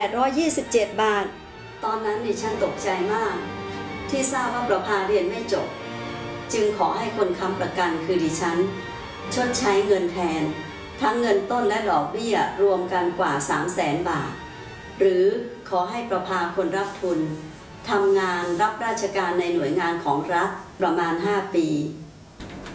827 บาทตอนนั้นดิฉันตกใจมากที่ทราบว่าประภาเรียนไม่จบจึงขอให้คนค้ำประกันคือดิฉันชดใช้เงินแทนทั้งเงินต้นและดอกเบี้ยรวมกันกว่า 300,000 บาทหรือขอให้ประภาคนรับทุนทำงานรับราชการในหน่วยงานของรัฐประมาณ5 ปี